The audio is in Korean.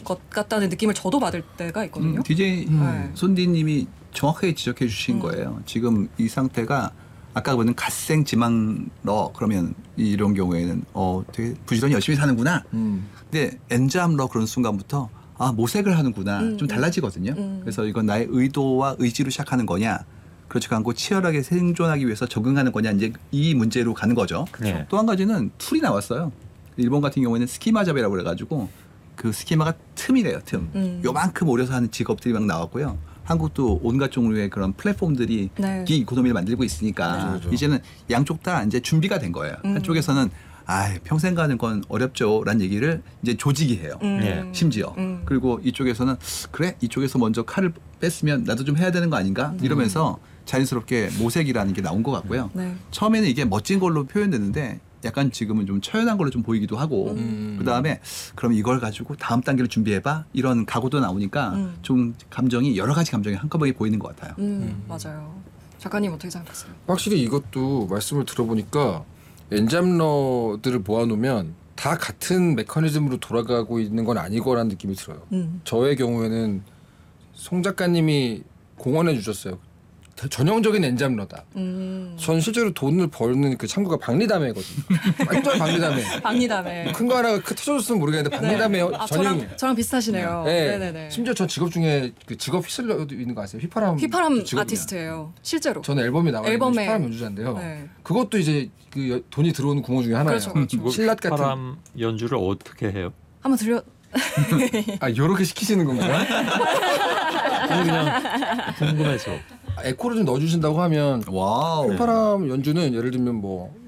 것 같다는 느낌을 저도 받을 때가 있거든요. DJ 네. 손디님이 정확하게 지적해 주신 거예요. 지금 이 상태가 아까 보는 갓생 지망러 그러면 이런 경우에는 되게 부지런히 열심히 사는구나. 근데 엔잠러 그런 순간부터 모색을 하는구나. 좀 달라지거든요. 그래서 이건 나의 의도와 의지로 시작하는 거냐. 그렇지 않고 치열하게 생존하기 위해서 적응하는 거냐. 이제 이 문제로 가는 거죠. 네. 또 한 가지는 툴이 나왔어요. 일본 같은 경우에는 스키마 잡이라고 그래가지고 그 스키마가 틈이래요. 틈. 요만큼 오려서 하는 직업들이 막 나왔고요. 한국도 온갖 종류의 그런 플랫폼들이 네. 이 이코노미를 만들고 있으니까 그렇죠. 이제는 양쪽 다 이제 준비가 된 거예요. 한쪽에서는 평생 가는 건 어렵죠라는 얘기를 이제 조직이 해요. 네. 심지어. 그리고 이쪽에서는 그래 이쪽에서 먼저 칼을 뺐으면 나도 좀 해야 되는 거 아닌가 이러면서 자연스럽게 모색이라는 게 나온 것 같고요. 네. 처음에는 이게 멋진 걸로 표현됐는데 약간 지금은 좀 처연한 걸로 좀 보이기도 하고 그다음에 그럼 이걸 가지고 다음 단계를 준비해봐 이런 각오도 나오니까 좀 감정이 여러 가지 감정이 한꺼번에 보이는 것 같아요. 맞아요. 작가님 어떻게 생각하세요? 확실히 이것도 말씀을 들어보니까 엔잡러들을 모아놓으면 다 같은 메커니즘으로 돌아가고 있는 건 아니거라는 느낌이 들어요. 저의 경우에는 송 작가님이 공언해 주셨어요. 전형적인 엔잡러다. 전 실제로 돈을 버는 그 창구가 박리담회거든요. 완전 박리담회. 박리담회. 큰 거 하나가 터져줬으면 모르겠는데 박리담회 전형이에요. 저랑 비슷하시네요. 네. 네네네. 심지어 전 직업 중에 그 직업 휘슬러도 있는 거 아세요? 휘파람 직업이냐. 아티스트예요. 실제로. 저는 앨범에 나와 있는 앨범에. 휘파람 연주자인데요. 네. 그것도 이제 그 돈이 들어오는 구멍 중에 하나예요. 그렇죠, 그렇죠. 신랏 같은. 바람 연주를 어떻게 해요? 한번 들려. 요렇게 시키시는 건가요? 아니 그냥 궁금해서. 에코를 좀 넣어주신다고 하면 와우. 휘파람 연주는 예를 들면 뭐